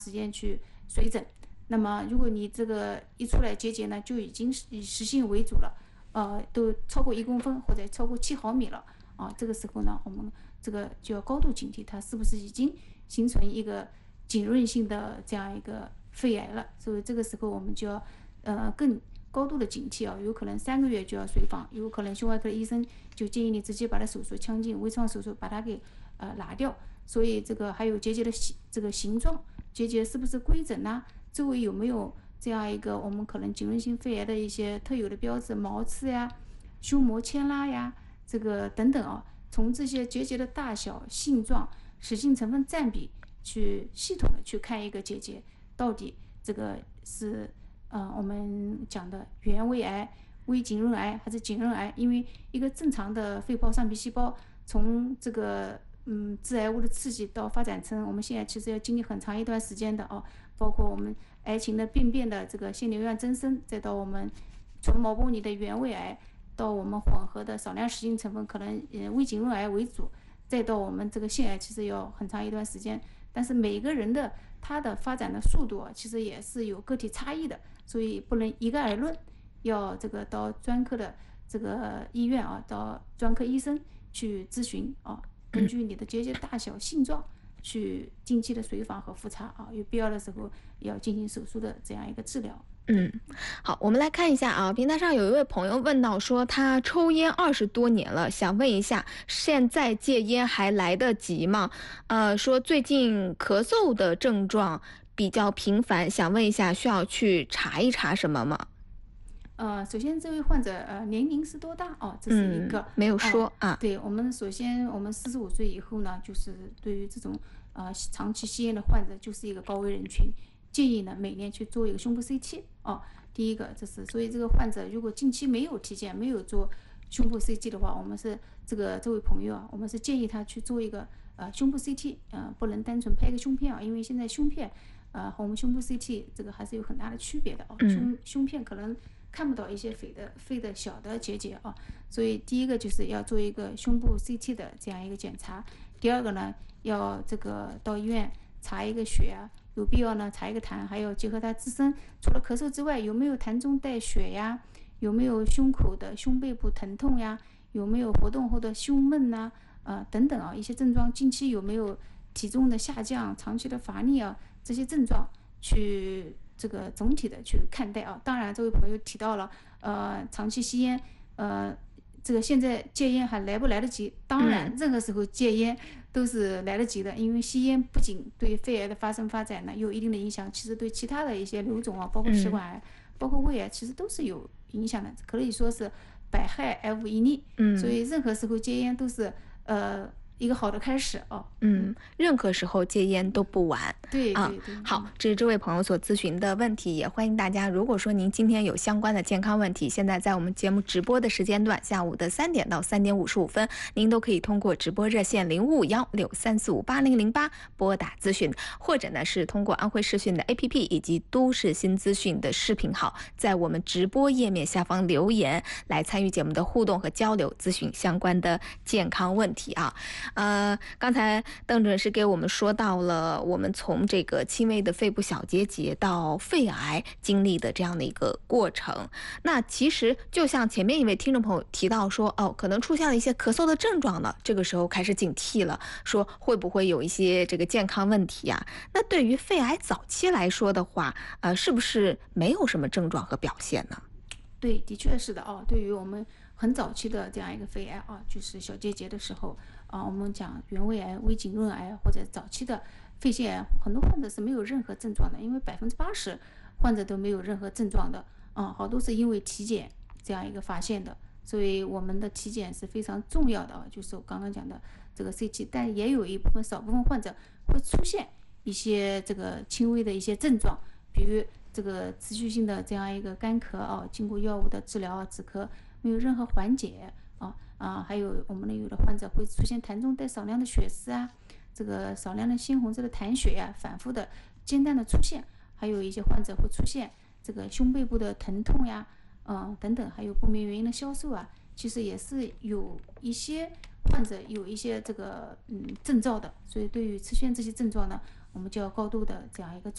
时间去水诊。那么如果你这个一出来结节呢，就已经是以实性为主了，都超过1公分或者超过7毫米了啊，这个时候呢，我们这个就要高度警惕，它是不是已经形成一个浸润性的这样一个肺癌了。所以这个时候我们就要更高度的警惕啊，有可能3个月就要随访，有可能胸外科的医生就建议你直接把它手术腔镜微创手术把它给拿掉。所以这个还有结节的这个形状，结节是不是规整啊？周围有没有这样一个我们可能浸润性肺癌的一些特有的标志，毛刺呀、胸膜牵拉呀，这个等等啊，从这些结节的大小、性状、实性成分占比去系统的去看一个结节到底这个是我们讲的原位癌、微浸润癌还是浸润癌。因为一个正常的肺泡上皮细胞从这个致癌物的刺激到发展成我们现在其实要经历很长一段时间的包括我们癌情的病变的这个腺瘤样增生，再到我们纯毛玻璃的原位癌，到我们混合的少量实性成分可能微浸润癌为主，再到我们这个腺癌，其实要很长一段时间。但是每个人的它的发展的速度其实也是有个体差异的，所以不能一概而论，要这个到专科的这个医院到专科医生去咨询根据你的结节大小、性状去定期的随访和复查有必要的时候要进行手术的这样一个治疗。 好，我们来看一下啊，平台上有一位朋友问到说，他抽烟20多年了，想问一下，现在戒烟还来得及吗？说最近咳嗽的症状比较频繁，想问一下，需要去查一查什么吗？ 首先这位患者年龄是多大这是一个没有说对，我们首先我们45岁以后呢，就是对于这种长期吸烟的患者就是一个高危人群，建议呢每年去做一个胸部 CT 第一个这是，所以这个患者如果近期没有体检没有做胸部 CT 的话，我们是这位朋友我们是建议他去做一个胸部 CT 不能单纯拍个胸片因为现在胸片和我们胸部 CT 这个还是有很大的区别的胸片可能看不到一些肺的小的结节所以第一个就是要做一个胸部 CT 的这样一个检查。第二个呢，要这个到医院查一个血有必要呢查一个痰，还有结合他自身除了咳嗽之外有没有痰中带血呀，有没有胸口的胸背部疼痛呀，有没有活动后的胸闷等等一些症状，近期有没有体重的下降、长期的乏力这些症状去这个总体的去看待当然这位朋友提到了长期吸烟这个现在戒烟还来不来得及？当然任何时候戒烟都是来得及的，因为吸烟不仅对肺癌的发展呢有一定的影响，其实对其他的一些瘤种包括食管癌包括胃癌其实都是有影响的，可以说是百害而无一利所以任何时候戒烟都是一个好的开始任何时候戒烟都不晚。 对好，这是这位朋友所咨询的问题，也欢迎大家，如果说您今天有相关的健康问题，现在在我们节目直播的时间段，下午的3点到3点55分，您都可以通过直播热线055163458008拨打咨询，或者呢是通过安徽视讯的 APP 以及都市新资讯的视频号，在我们直播页面下方留言来参与节目的互动和交流，咨询相关的健康问题刚才邓主任是给我们说到了我们从这个轻微的肺部小结节到肺癌经历的这样的一个过程。那其实就像前面一位听众朋友提到说可能出现了一些咳嗽的症状了，这个时候开始警惕了，说会不会有一些这个健康问题那对于肺癌早期来说的话是不是没有什么症状和表现呢？ 对，的确是的对于我们很早期的这样一个肺癌就是小结节的时候我们讲原位癌、微浸润癌或者早期的肺腺癌，很多患者是没有任何症状的，因为80%患者都没有任何症状的好多是因为体检这样一个发现的，所以我们的体检是非常重要的就是我刚刚讲的这个 CT， 但也有少部分患者会出现一些这个轻微的一些症状，比如这个持续性的这样一个干咳经过药物的治疗止咳没有任何缓解还有我们的有的患者会出现痰中带少量的血丝这个少量的鲜红色的痰血反复的间断的出现，还有一些患者会出现这个胸背部的疼痛等等，还有不明原因的消瘦其实也是有一些患者有一些这个症兆的，所以对于出现这些症状呢，我们就要高度的这样一个